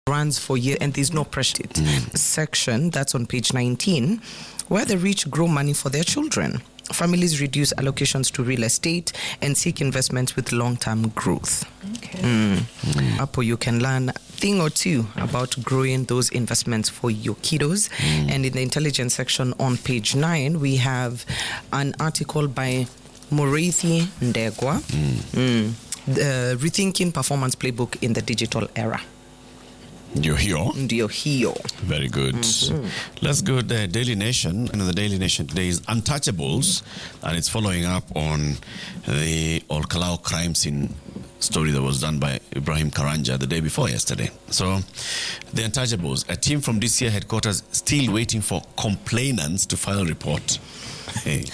runs for years and there's no pressure. Section that's on page 19, where the rich grow money for their children. Families reduce allocations to real estate and seek investments with long-term growth. Okay. Apo, you can learn a thing or two about growing those investments for your kiddos. And in the intelligence section on page 9, we have an article by Muriithi Ndegwa, the Rethinking Performance Playbook in the Digital Era. You're here. Very good. Let's go to the Daily Nation. And the Daily Nation today is Untouchables, and it's following up on the Ol Kalou crime scene story that was done by Ibrahim Karanja the day before yesterday. So, the Untouchables, a team from DCI headquarters still waiting for complainants to file a report. Hey.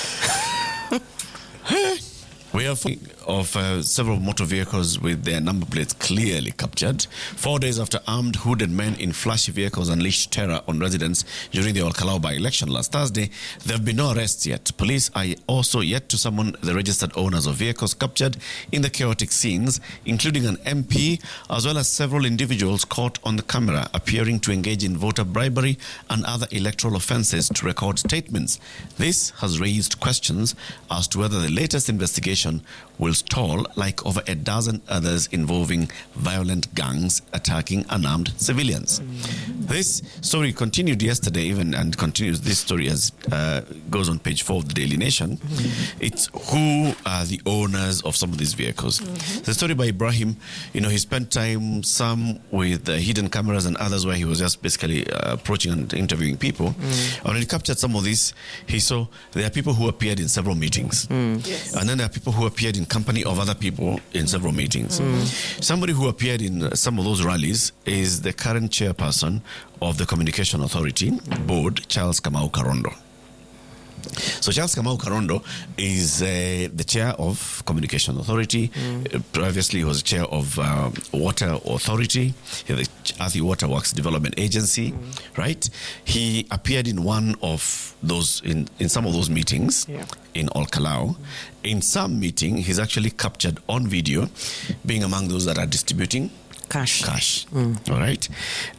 We have several motor vehicles with their number plates clearly captured. 4 days after armed, hooded men in flashy vehicles unleashed terror on residents during the Ol Kalou by-election last Thursday, there have been no arrests yet. Police are also yet to summon the registered owners of vehicles captured in the chaotic scenes, including an MP, as well as several individuals caught on the camera appearing to engage in voter bribery and other electoral offences to record statements. This has raised questions as to whether the latest investigation will stall like over a dozen others involving violent gangs attacking unarmed civilians. This story continued yesterday even and continues. This story as goes on page 4 of the Daily Nation. It's who are the owners of some of these vehicles. The story by Ibrahim, he spent time some with hidden cameras and others where he was just basically approaching and interviewing people. And when he captured some of this, he saw there are people who appeared in several meetings. Yes. And then there are people who appeared in company of other people in several meetings. Somebody who appeared in some of those rallies is the current chairperson of the Communication Authority Board, Charles Kamau Karondo. So Charles Kamau Karondo is the chair of Communication Authority. Previously, he was chair of Water Authority, the Athi Water Works Development Agency, right? He appeared in one of those, in some of those meetings in Ol Kalou. In some meeting, he's actually captured on video being among those that are distributing cash. All right?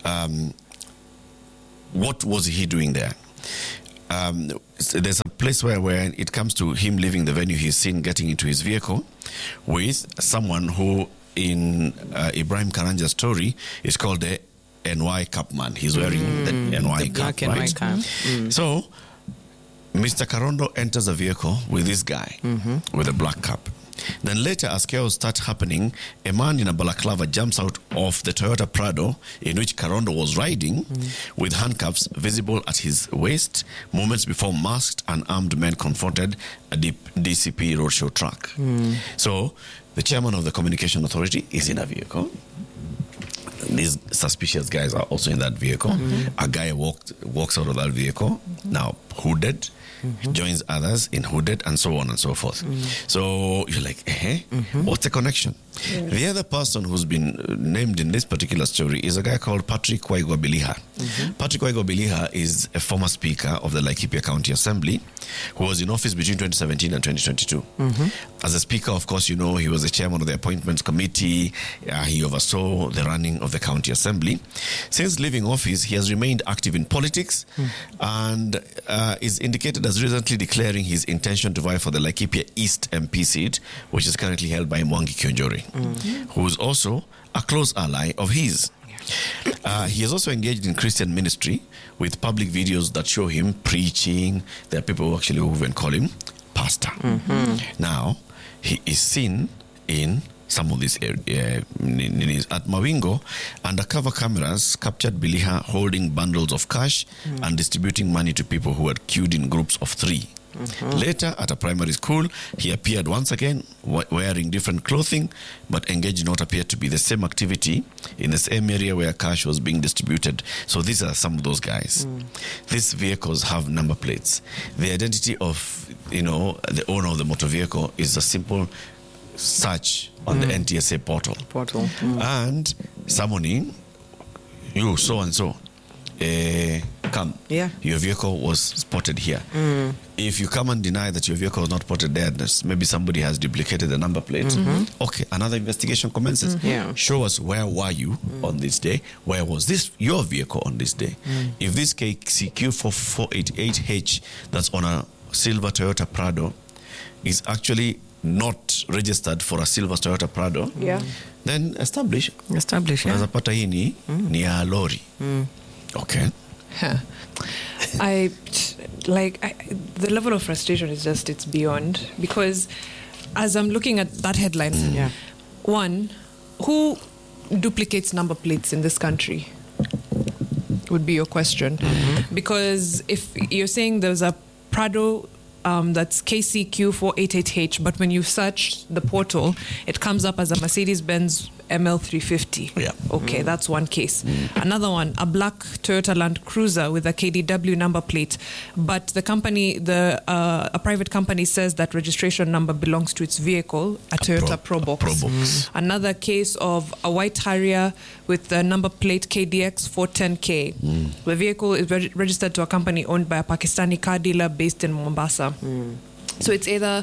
What was he doing there? There's a place where it comes to him leaving the venue, he's seen getting into his vehicle with someone who in Ibrahim Karanja's story is called the NY Cap man. He's wearing the NY cap, right? So Mr. Karondo enters a vehicle with this guy with a black cap. Then later, as chaos starts happening, a man in a balaclava jumps out of the Toyota Prado in which Karondo was riding with handcuffs visible at his waist, moments before masked and armed men confronted a DCP roadshow truck. So the chairman of the Communication Authority is in a vehicle. These suspicious guys are also in that vehicle. A guy walks out of that vehicle, now hooded, joins others in hooded, and so on and so forth. So you're like, what's the connection? The other person who's been named in this particular story is a guy called Patrick Waigwa Biliha. Patrick Waigwa Biliha is a former speaker of the Laikipia County Assembly who was in office between 2017 and 2022. As a speaker, of course, he was the chairman of the appointments committee. He oversaw the running of the county assembly. Since leaving office, he has remained active in politics and is indicated as recently declaring his intention to vie for the Laikipia East MP seat, which is currently held by Mwangi Kionjori, who is also a close ally of his. He has also engaged in Christian ministry with public videos that show him preaching. There are people who actually even call him pastor. Now, he is seen in some of these areas. At Mawingo, undercover cameras captured Biliha holding bundles of cash and distributing money to people who had queued in groups of 3. Later, at a primary school, he appeared once again wearing different clothing, but engaged in what appeared to be the same activity in the same area where cash was being distributed. So these are some of those guys. These vehicles have number plates. The identity of, the owner of the motor vehicle is a simple search on the NTSA portal. And summoning you so and so. come. Yeah. Your vehicle was spotted here. If you come and deny that your vehicle was not spotted there, maybe somebody has duplicated the number plate. Okay, another investigation commences. Yeah. Show us, where were you on this day? Where was this your vehicle on this day? If this KCQ 4488H that's on a silver Toyota Prado is actually not registered for a silver Toyota Prado, then establish. Yeah. Unaweza hii ni ya lori. Okay. The level of frustration is just, it's beyond, because as I'm looking at that headline, one, who duplicates number plates in this country would be your question. Because if you're saying there's a Prado that's KCQ 488H, but when you search the portal, it comes up as a Mercedes-Benz ML350. Yeah. Okay, that's one case. Another one, a black Toyota Land Cruiser with a KDW number plate, but the company, a private company says that registration number belongs to its vehicle, a Toyota Probox. Another case of a white Harrier with the number plate KDX 410K. The vehicle is registered to a company owned by a Pakistani car dealer based in Mombasa. So it's either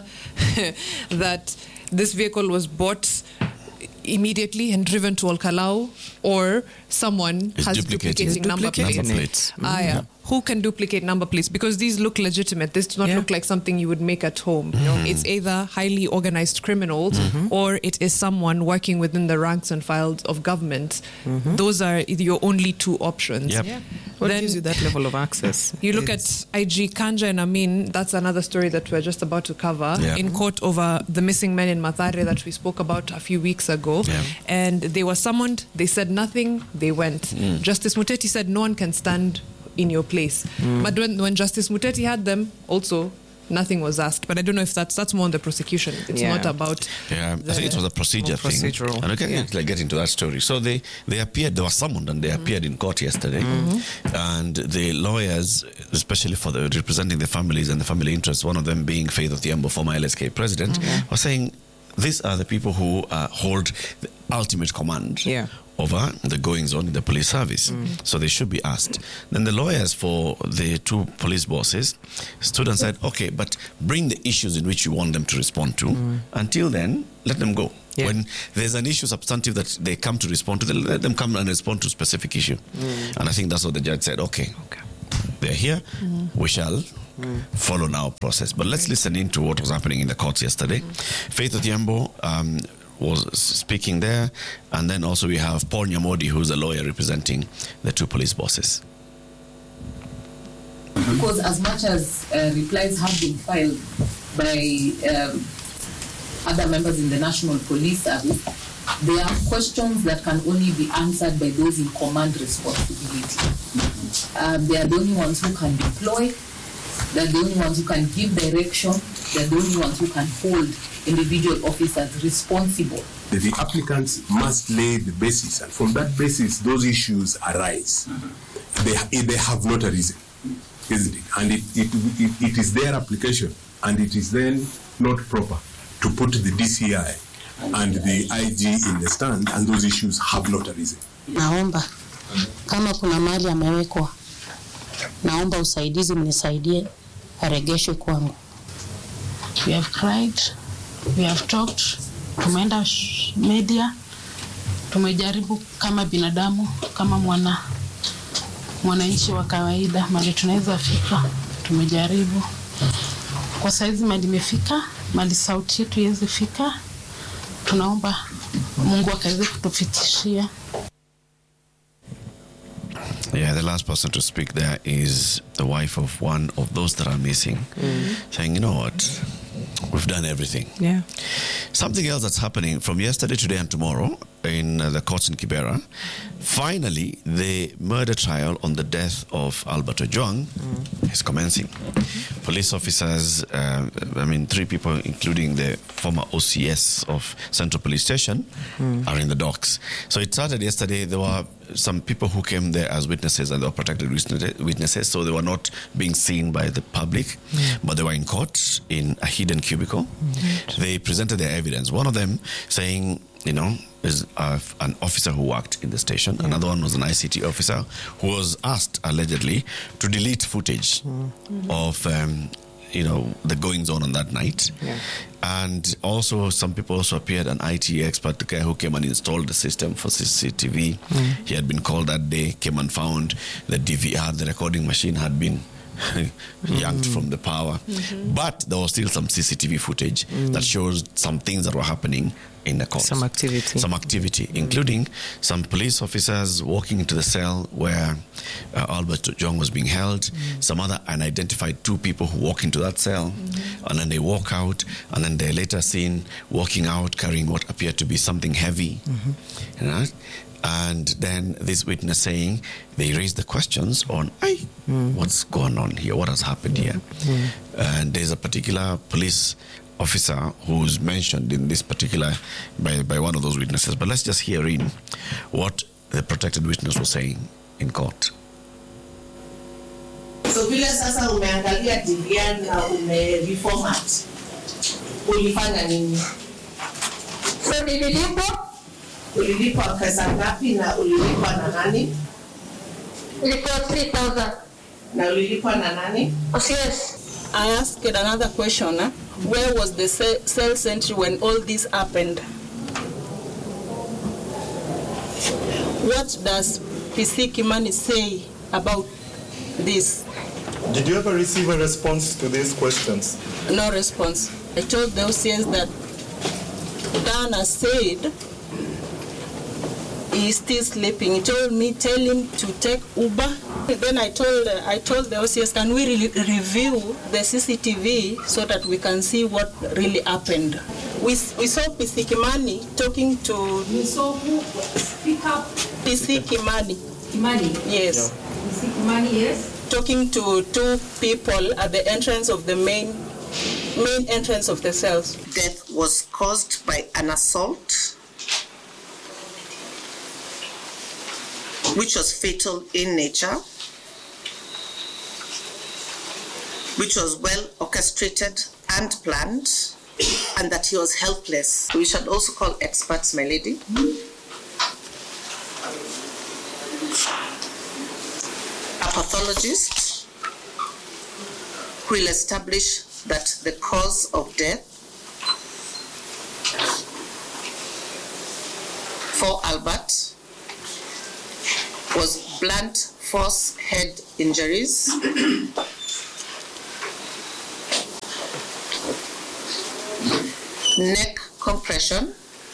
that this vehicle was bought immediately and driven to Olkalau, or someone has duplicating number plates. Who can duplicate number plates? Because these look legitimate. This does not look like something you would make at home. It's either highly organized criminals or it is someone working within the ranks and files of government. Those are your only two options. What gives you that level of access? You look at IG Kanja and Amin, that's another story that we're just about to cover, in court over the missing men in Mathare that we spoke about a few weeks ago. And they were summoned, they said nothing, they went. Justice Muteti said no one can stand in your place. But when Justice Muteti had them, also nothing was asked. But I don't know if that's more on the prosecution. It's not about... I think it was a procedure thing. Procedural. And okay, get into that story. So they appeared, they were summoned and they appeared in court yesterday. And the lawyers, especially for representing the families and the family interests, one of them being Faith Odhiambo, former LSK president, was saying, these are the people who hold the ultimate command over the goings on in the police service. So they should be asked. Then the lawyers for the two police bosses stood and said, okay, but bring the issues in which you want them to respond to. Until then, let them go. When there's an issue substantive that they come to respond to, let them come and respond to a specific issue. And I think that's what the judge said. Okay. They're here. We shall follow now process. But let's listen into what was happening in the courts yesterday. Faith Odhiambo was speaking there, and then also we have Paul Nyamodi, who's a lawyer representing the two police bosses. Because as much as replies have been filed by other members in the National Police Service, there are questions that can only be answered by those in command responsibility. They are the only ones who can deploy. They're the only ones who can give direction. They're the only ones who can hold individual officers responsible. The applicants must lay the basis, and from that basis, those issues arise. They have not arisen, isn't it? And it is their application, and it is then not proper to put the DCI and the IG in the stand, and those issues have not arisen. Naomba kama kuna mali amewekwa, naomba usaidizi mnisaidie aregeshwe kwangu. We have cried, we have talked, tumeenda media, tumejaribu kama binadamu, kama mwananchi wa kawaida, mali tunaweza fika, tumejaribu. Kwa saizi mali imefika, mali sauti yetu iweze fika, tunaomba Mungu akaweze kutufikishia. Yeah, the last person to speak there is the wife of one of those that are missing, saying, you know what, we've done everything. Yeah. Something else that's happening from yesterday, today, and tomorrow in the courts in Kibera. Finally, the murder trial on the death of Albert Ojwang is commencing. Police officers, 3 people, including the former OCS of Central Police Station, are in the docks. So it started yesterday. There were some people who came there as witnesses, and they were protected witnesses, so they were not being seen by the public, but they were in court in a hidden cubicle. They presented their evidence. One of them saying, is an officer who worked in the station. Another one was an ICT officer who was asked, allegedly, to delete footage of the goings on that night. And also some people also appeared, an IT expert, the guy who came and installed the system for CCTV. He had been called that day, came and found the DVR, the recording machine, had been yanked from the power. But there was still some CCTV footage that shows some things that were happening in the court. Some activity, including some police officers walking into the cell where Albert Ojwang was being held. Some other unidentified 2 people who walk into that cell, and then they walk out, and then they're later seen walking out carrying what appeared to be something heavy. And then this witness saying they raised the questions on, what's going on here? What has happened here? And there's a particular police officer who's mentioned in this particular by one of those witnesses. But let's just hear in what the protected witness was saying in court. So vile sasa umeangalia DVR na umereformat, ulifanya nini? So ulilipwa pesa ngapi na ulilipwa na nani? Ilikuwa 3,000. Na ulilipwa na nani? Yes. I asked another question. Where was the cell sentry when all this happened? What does PC Kimani say about this? Did you ever receive a response to these questions? No response. I told the OCS that Dana said he's still sleeping. He told me, tell him to take Uber. Then I told the OCS, can we review the CCTV so that we can see what really happened? We saw PC Kimani talking to... We saw who? Speak up. PC Kimani. Kimani? Yes. Yeah. PC Kimani, yes. Talking to 2 people at the entrance of the main entrance of the cells. Death was caused by an assault which was fatal in nature, which was well orchestrated and planned, and that he was helpless. We should also call experts, my lady. A pathologist who will establish that the cause of death for Albert was blunt force head injuries, neck compression,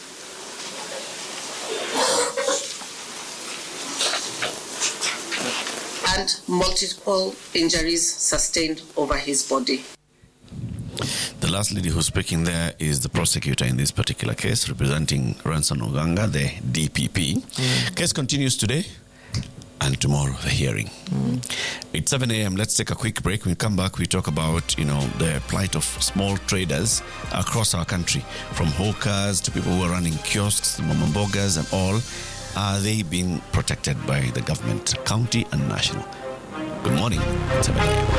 and multiple injuries sustained over his body. The last lady who's speaking there is the prosecutor in this particular case, representing Ransom Oganga, the DPP. Case continues today and tomorrow, the hearing. It's 7 a.m. Let's take a quick break. When we come back, we talk about, the plight of small traders across our country, from hawkers to people who are running kiosks, mama mbogas and all. Are they being protected by the government, county and national? Good morning. It's 7 a.m.